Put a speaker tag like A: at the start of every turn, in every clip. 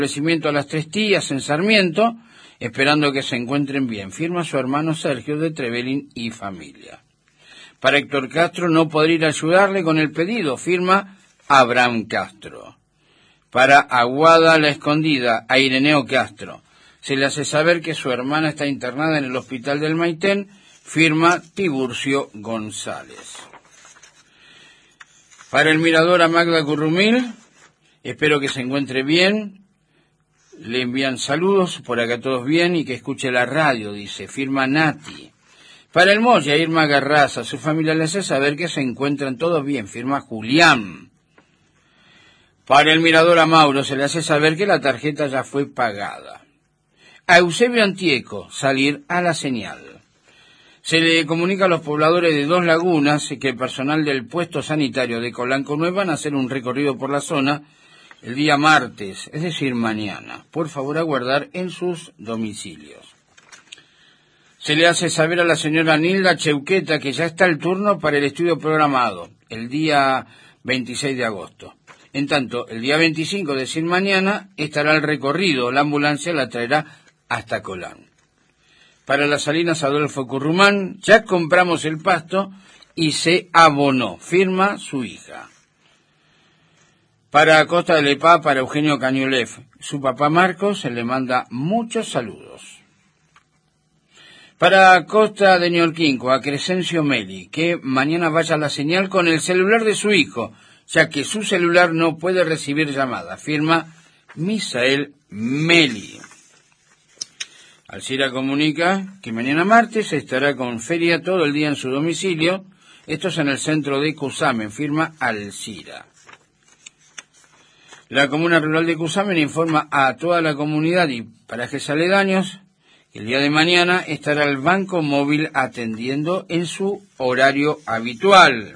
A: Establecimiento a las Tres Tías en Sarmiento, esperando que se encuentren bien. Firma su hermano Sergio de Trevelin y familia. Para Héctor Castro no podrá ir a ayudarle con el pedido. Firma Abraham Castro. Para Aguada la Escondida, a Ireneo Castro. Se le hace saber que su hermana está internada en el hospital del Maitén. Firma Tiburcio González. Para el Mirador a Magda Currumil, espero que se encuentre bien. Le envían saludos, por acá todos bien, y que escuche la radio, dice. Firma Nati. Para el Moya, Irma Garraza, su familia le hace saber que se encuentran todos bien. Firma Julián. Para el Mirador a Mauro, se le hace saber que la tarjeta ya fue pagada. A Eusebio Antieco, salir a la señal. Se le comunica a los pobladores de Dos Lagunas que el personal del puesto sanitario de Colanco Nueva van a hacer un recorrido por la zona el día martes, es decir, mañana. Por favor, aguardar en sus domicilios. Se le hace saber a la señora Nilda Cheuqueta que ya está el turno para el estudio programado, el día 26 de agosto. En tanto, el día 25, es decir, mañana, estará el recorrido. La ambulancia la traerá hasta Colán. Para las Salinas Adolfo Currumán, ya compramos el pasto y se abonó. Firma su hija. Para Costa de Lepá, para Eugenio Cañolef, su papá Marcos se le manda muchos saludos. Para Costa de Ñorquinco, a Crescencio Meli, que mañana vaya a la señal con el celular de su hijo, ya que su celular no puede recibir llamadas. Firma Misael Meli. Alcira comunica que mañana martes estará con feria todo el día en su domicilio. Esto es en el centro de Cusamen. Firma Alcira. La Comuna Rural de Cusamen informa a toda la comunidad y parajes aledaños que el día de mañana estará el Banco Móvil atendiendo en su horario habitual.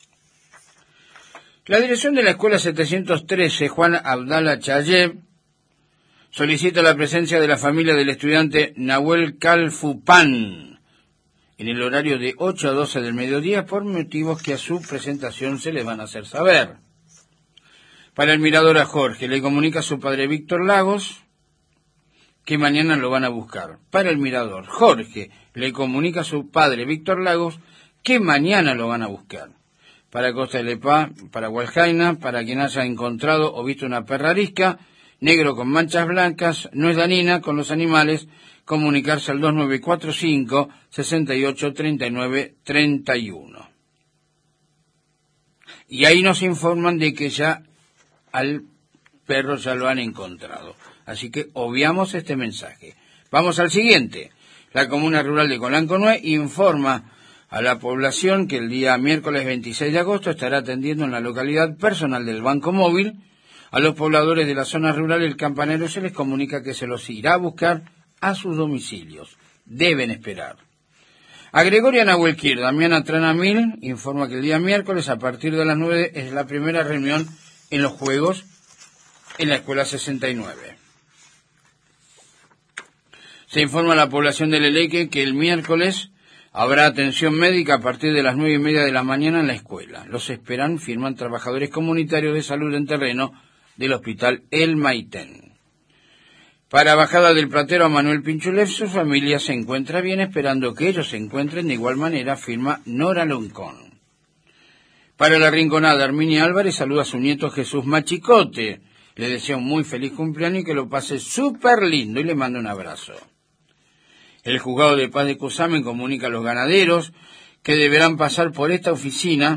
A: La dirección de la Escuela 713 Juan Abdala Chayeb solicita la presencia de la familia del estudiante Nahuel Calfupán en el horario de 8 a 12 del mediodía por motivos que a su presentación se le van a hacer saber. Para el Mirador a Jorge, le comunica a su padre Víctor Lagos que mañana lo van a buscar. Para el Mirador, Jorge le comunica a su padre Víctor Lagos que mañana lo van a buscar. Para Costa de Lepá, para Hualjaina, para quien haya encontrado o visto una perra arisca, negro con manchas blancas, no es danina con los animales, comunicarse al 2945 68 39 31. Y ahí nos informan de que ya al perro ya lo han encontrado. Así que obviamos este mensaje. Vamos al siguiente. La Comuna Rural de Colanco Nueve informa a la población que el día miércoles 26 de agosto estará atendiendo en la localidad personal del Banco Móvil. A los pobladores de la zona rural El Campanero se les comunica que se los irá a buscar a sus domicilios. Deben esperar. A Gregoria Nahuelquir, Damiana Tranamil, informa que el día miércoles a partir de las 9 es la primera reunión en los juegos en la Escuela 69. Se informa a la población de Leleque que el miércoles habrá atención médica a partir de las 9:30 de la mañana en la escuela. Los esperan, firman trabajadores comunitarios de salud en terreno del Hospital El Maitén. Para Bajada del Platero a Manuel Pinchulef, su familia se encuentra bien, esperando que ellos se encuentren de igual manera, firma Nora Loncón. Para La Rinconada, Arminia Álvarez saluda a su nieto Jesús Machicote. Le desea un muy feliz cumpleaños y que lo pase súper lindo y le manda un abrazo. El Juzgado de Paz de Cusamen comunica a los ganaderos que deberán pasar por esta oficina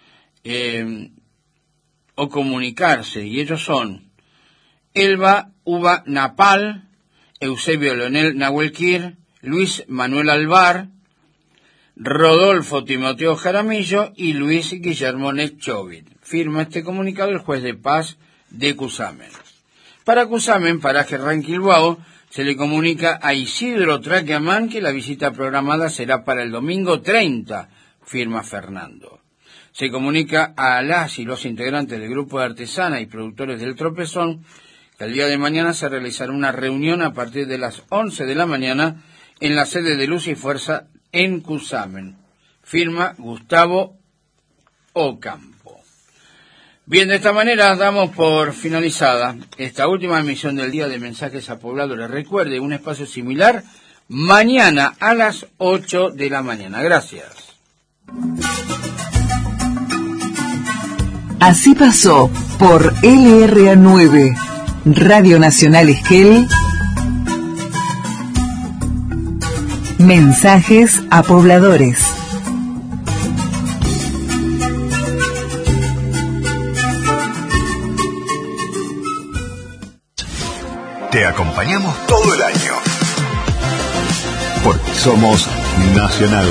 A: o comunicarse, y ellos son Elba Uva Napal, Eusebio Leonel Nahuelquir, Luis Manuel Alvar, Rodolfo Timoteo Jaramillo y Luis Guillermo Nechovit. Firma este comunicado el juez de paz de Cusamen. Para Cusamen, paraje Ranquilbao, se le comunica a Isidro Traqueamán que la visita programada será para el domingo 30, firma Fernando. Se comunica a las y los integrantes del grupo de artesanas y productores del Tropezón que el día de mañana se realizará una reunión a partir de las 11 de la mañana en la sede de Luz y Fuerza en Cusamen. Firma Gustavo Ocampo. Bien, de esta manera damos por finalizada esta última emisión del día de Mensajes a Pobladores. Recuerde, un espacio similar mañana a las 8 de la mañana. Gracias.
B: Así pasó por LRA9, Radio Nacional Esquel, Mensajes a Pobladores.
C: Te acompañamos todo el año. Porque somos Nacional.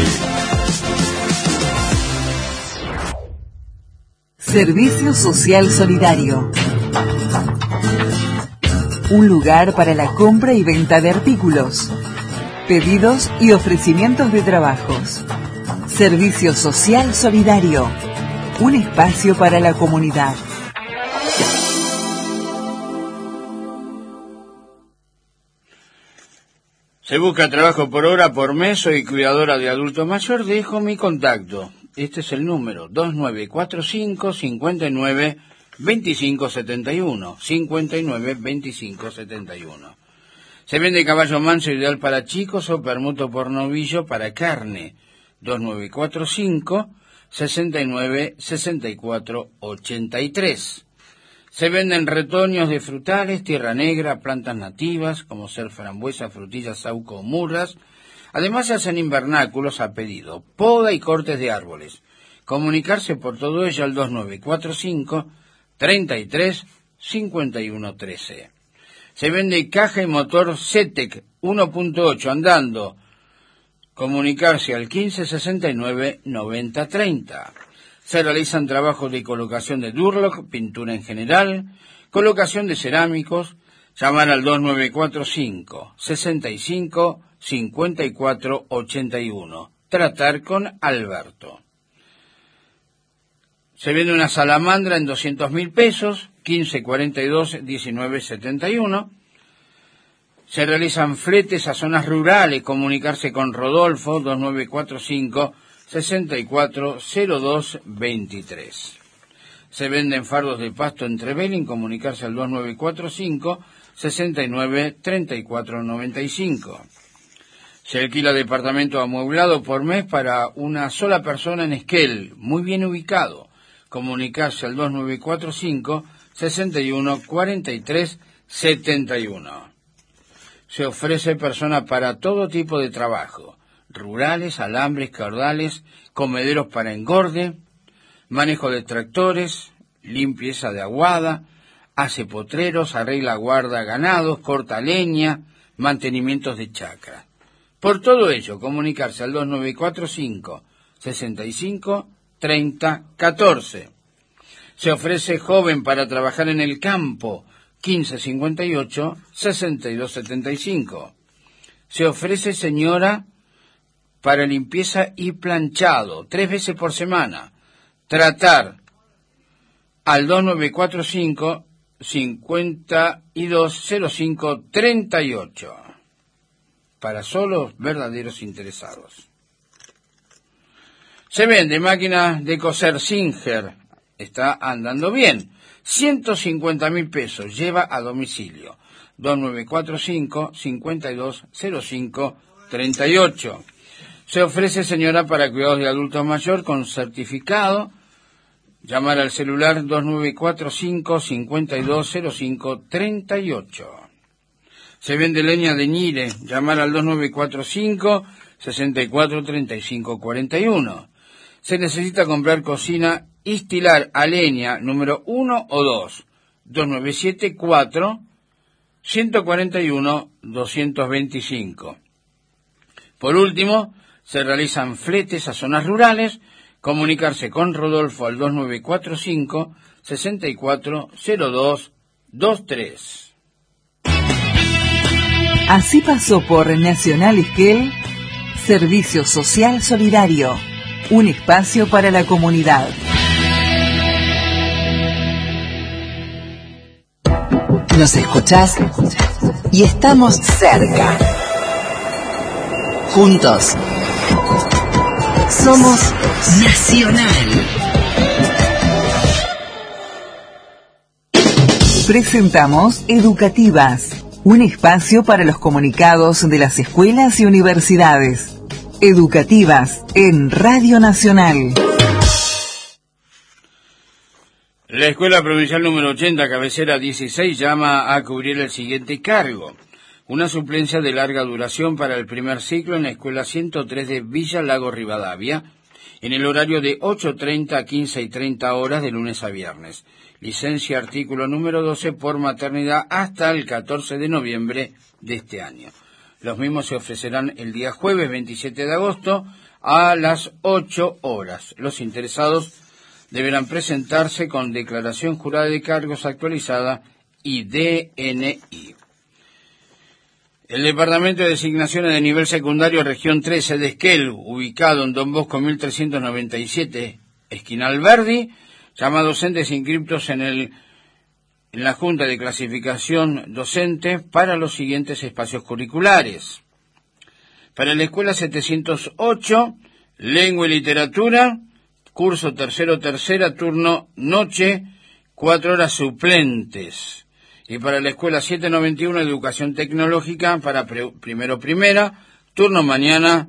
B: Servicio Social Solidario. Un lugar para la compra y venta de artículos, pedidos y ofrecimientos de trabajos. Servicio Social Solidario. Un espacio para la comunidad.
A: Se busca trabajo por hora, por mes. Soy cuidadora de adulto mayor. Dejo mi contacto. Este es el número 2945 59 25 71. 59 25 71. Se vende caballo manso ideal para chicos o permuto por novillo para carne. 2945 69 64 83. Se venden retoños de frutales, tierra negra, plantas nativas, como ser frambuesa, frutillas, sauco o murras. Además se hacen invernáculos a pedido, poda y cortes de árboles. Comunicarse por todo ello al 2945 33 51 13. Se vende caja y motor CETEC 1.8 andando. Comunicarse al 1569 90 30. Se realizan trabajos de colocación de Durlock, pintura en general, colocación de cerámicos. Llamar al 2945 65 54 81. Tratar con Alberto. Se vende una salamandra en 200.000 pesos, 1542 1971. Se realizan fletes a zonas rurales. Comunicarse con Rodolfo 2945 6402 23. Se venden fardos de pasto en Trevelin. Comunicarse al 2945 69 34 95. Se alquila departamento amueblado por mes para una sola persona en Esquel, muy bien ubicado. Comunicarse al 2945 61 43 71. Se ofrece persona para todo tipo de trabajo: rurales, alambres, caudales, comederos para engorde, manejo de tractores, limpieza de aguada, hace potreros, arregla guarda ganados, corta leña, mantenimientos de chacra. Por todo ello, comunicarse al 2945 65 30 14. Se ofrece joven para trabajar en el campo, 1558 62 75. Se ofrece señora para limpieza y planchado, 3 veces por semana. Tratar al 2945 5205 38. Para solos verdaderos interesados. Se vende máquina de coser Singer. Está andando bien. 150.000 pesos. Lleva a domicilio. 2945 5205 38. Se ofrece señora para cuidados de adulto mayor con certificado. Llamar al celular 2945 5205 38. Se vende leña de Ñire. Llamar al 2945 64 35 41. Se necesita comprar cocina Istilar a leña número 1 o 2. 2974 141 225. Por último, se realizan fletes a zonas rurales. Comunicarse con Rodolfo al 2945 6402 23.
B: Así pasó por Nacional Esquel, Servicio Social Solidario, un espacio para la comunidad. Nos escuchás y estamos cerca. Juntos somos Nacional. Presentamos Educativas, un espacio para los comunicados de las escuelas y universidades. Educativas en Radio Nacional.
A: La Escuela Provincial número 80, cabecera 16, llama a cubrir el siguiente cargo. Una suplencia de larga duración para el primer ciclo en la Escuela 103 de Villa Lago Rivadavia, en el horario de 8:30 a 15:30 horas de lunes a viernes. Licencia artículo número 12 por maternidad hasta el 14 de noviembre de este año. Los mismos se ofrecerán el día jueves 27 de agosto a las 8 horas. Los interesados deberán presentarse con declaración jurada de cargos actualizada y DNI. El Departamento de Designaciones de Nivel Secundario Región 13 de Esquel, ubicado en Don Bosco 1397, esquina Alberdi, llama a docentes inscriptos en la Junta de Clasificación Docente para los siguientes espacios curriculares. Para la Escuela 708, Lengua y Literatura, curso tercera, turno noche, 4 horas suplentes. Y para la Escuela 791, Educación Tecnológica, para primera, turno mañana,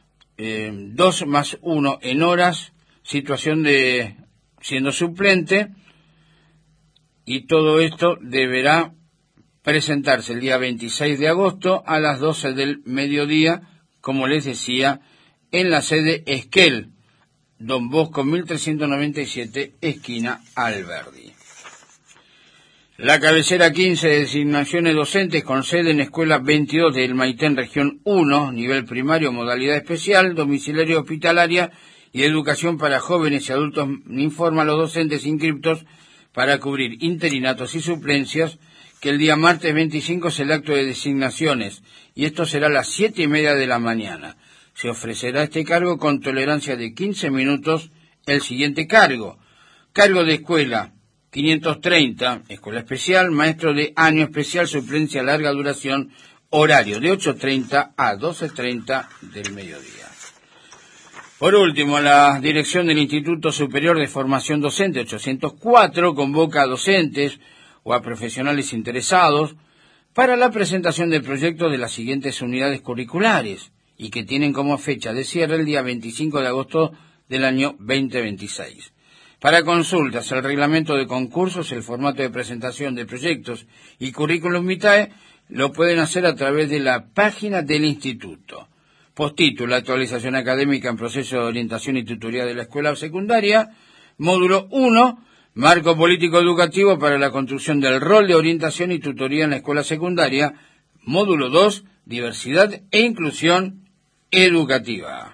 A: 2+1 en horas, situación de siendo suplente, y todo esto deberá presentarse el día 26 de agosto a las 12 del mediodía, como les decía, en la sede Esquel, Don Bosco 1397, esquina Alberdi. La cabecera 15 de designaciones docentes con sede en Escuela 22 del Maitén, región 1, nivel primario, modalidad especial, domiciliaria hospitalaria y educación para jóvenes y adultos, informa a los docentes inscriptos para cubrir interinatos y suplencias que el día martes 25 es el acto de designaciones y esto será a las 7:30 de la mañana. Se ofrecerá este cargo con tolerancia de 15 minutos el siguiente cargo. Cargo de escuela 530, escuela especial, maestro de año especial, suplencia larga duración, horario de 8:30 a 12:30 del mediodía. Por último, la dirección del Instituto Superior de Formación Docente 804 convoca a docentes o a profesionales interesados para la presentación de proyectos de las siguientes unidades curriculares y que tienen como fecha de cierre el día 25 de agosto del año 2026. Para consultas, el reglamento de concursos, el formato de presentación de proyectos y currículum vitae lo pueden hacer a través de la página del Instituto. Postítulo, actualización académica en proceso de orientación y tutoría de la escuela secundaria. Módulo 1, marco político educativo para la construcción del rol de orientación y tutoría en la escuela secundaria. Módulo 2, diversidad e inclusión educativa.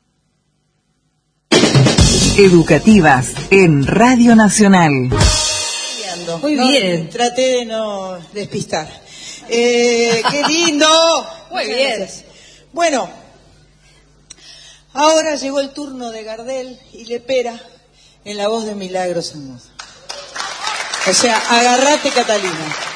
B: Educativas en Radio Nacional.
D: Muy bien. Traté de no despistar. ¡Qué lindo!
E: Muy bien.
D: Gracias. Bueno, ahora llegó el turno de Gardel y Lepera en la voz de Milagros Amudo. O sea, agárrate, Catalina.